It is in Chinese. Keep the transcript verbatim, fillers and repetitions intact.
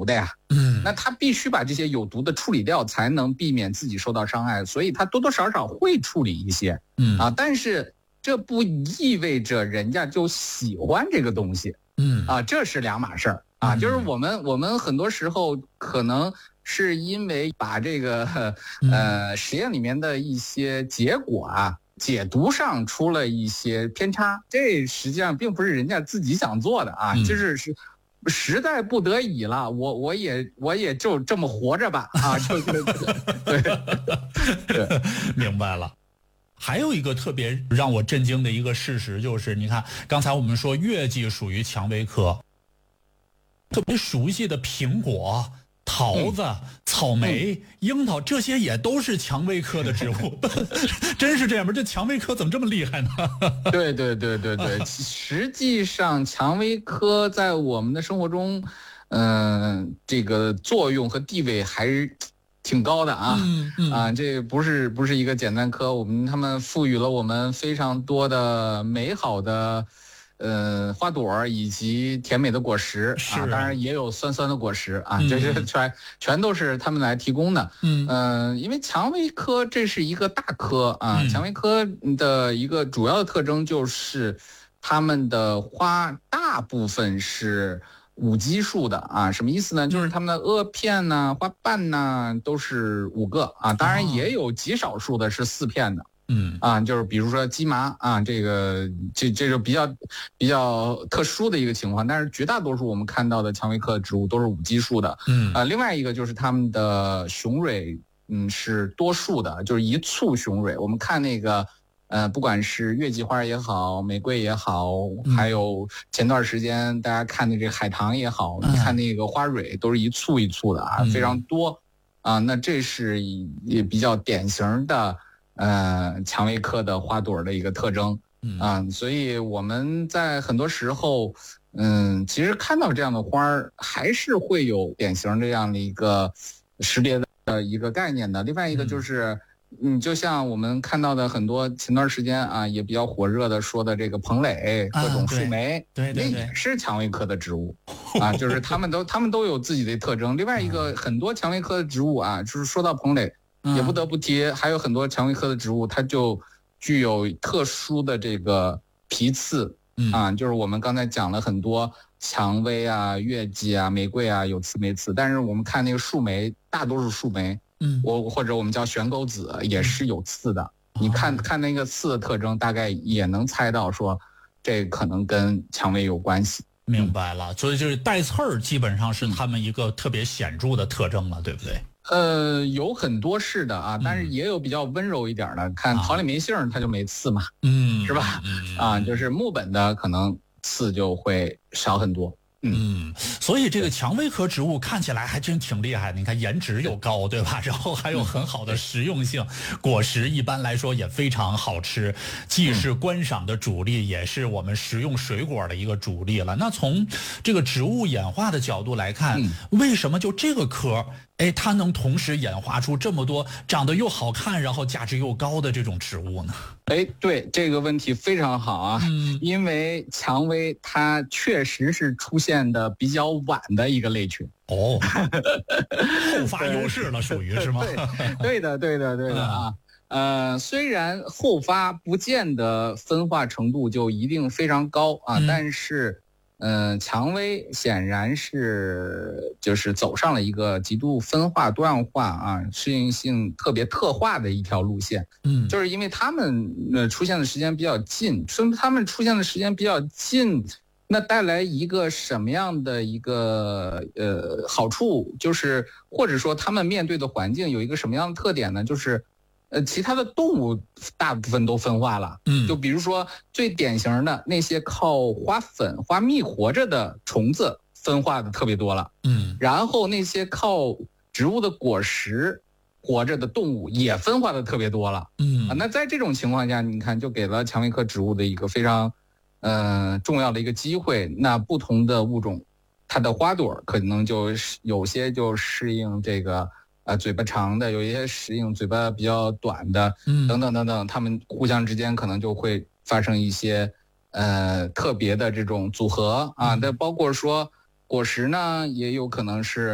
毒的呀，嗯，那它必须把这些有毒的处理掉，才能避免自己受到伤害，所以它多多少少会处理一些，嗯啊，但是这不意味着人家就喜欢这个东西，嗯啊，这是两码事儿啊，就是我们我们很多时候可能是因为把这个呃实验里面的一些结果啊解读上出了一些偏差，这实际上并不是人家自己想做的啊，就是是实在不得已了，我我也我也就这么活着吧啊，就对对对，明白了。还有一个特别让我震惊的一个事实就是，你看刚才我们说月季属于蔷薇科，特别熟悉的苹果、桃子、嗯、草莓、嗯、樱桃，这些也都是蔷薇科的植物，真是这样吗？这蔷薇科怎么这么厉害呢？ 对对对对对，实际上蔷薇科在我们的生活中，嗯、呃，这个作用和地位还是挺高的啊，嗯嗯、啊，这不是不是一个简单科，我们他们赋予了我们非常多的美好的。呃，花朵以及甜美的果实啊，啊当然也有酸酸的果实啊，嗯、这些全全都是他们来提供的。嗯，呃，因为蔷薇科这是一个大科啊，嗯、蔷薇科的一个主要的特征就是它们的花大部分是五基数的啊，什么意思呢？就是它们的萼片呢、花瓣呢都是五个啊，当然也有极少数的是四片的。嗯啊，就是比如说鸡麻啊，这个这这就比较比较特殊的一个情况，但是绝大多数我们看到的蔷薇科的植物都是五基数的。嗯啊，另外一个就是它们的雄蕊，嗯是多数的，就是一簇雄蕊。我们看那个呃，不管是月季花也好，玫瑰也好，还有前段时间大家看的这个海棠也好，你看那个花蕊都是一簇一簇的啊，非常多啊。那这是也比较典型的。呃，蔷薇科的花朵的一个特征，嗯啊，所以我们在很多时候，嗯，其实看到这样的花儿，还是会有典型这样的一个识别的一个概念的。另外一个就是，嗯，就像我们看到的很多前段时间啊，也比较火热的说的这个蓬蕾、各种树莓，啊、对, 对, 对, 对，那也是蔷薇科的植物啊，就是它们都它们都有自己的特征。另外一个，很多蔷薇科的植物啊，就是说到蓬蕾。也不得不提，还有很多蔷薇科的植物，它就具有特殊的这个皮刺，嗯啊，就是我们刚才讲了很多蔷薇啊、月季啊、玫瑰啊有刺没刺，但是我们看那个树莓，大多数树莓，嗯，我或者我们叫悬钩子也是有刺的。嗯、你看看那个刺的特征，大概也能猜到说，这可能跟蔷薇有关系。 明白了，所以就是带刺儿，基本上是他们一个特别显著的特征了，对不对？ 呃，有很多是的啊，但是也有比较温柔一点的，嗯、看桃李莓杏它就没刺嘛，嗯，是吧？嗯、啊，就是木本的可能刺就会少很多。 嗯，所以这个蔷薇科植物看起来还真挺厉害的，你看颜值又高，对吧？然后还有很好的实用性，果实一般来说也非常好吃，既是观赏的主力，也是我们食用水果的一个主力了。那从这个植物演化的角度来看，为什么就这个科，哎，它能同时演化出这么多长得又好看，然后价值又高的这种植物呢？ 哎，对，这个问题非常好啊，嗯、因为蔷薇它确实是出现的比较晚的一个类群。 哦，后发优势了，属于是吗？ 对，对的，对的，对的啊。嗯、呃，虽然后发不见得分化程度就一定非常高啊，嗯、但是。嗯，蔷薇显然是就是走上了一个极度分化多样化啊，适应性特别特化的一条路线。嗯，就是因为它们呃出现的时间比较近，说明它们出现的时间比较近，那带来一个什么样的一个呃好处？就是或者说它们面对的环境有一个什么样的特点呢？就是。呃，其他的动物大部分都分化了，嗯，就比如说最典型的那些靠花粉、花蜜活着的虫子分化的特别多了，嗯，然后那些靠植物的果实活着的动物也分化的特别多了，嗯，啊，那在这种情况下，你看就给了蔷薇科植物的一个非常，呃，重要的一个机会。那不同的物种，它的花朵可能就有些就适应这个。呃，嘴巴长的，有一些适应嘴巴比较短的，嗯，等等等等，它们互相之间可能就会发生一些呃特别的这种组合啊。那、嗯、包括说果实呢，也有可能是。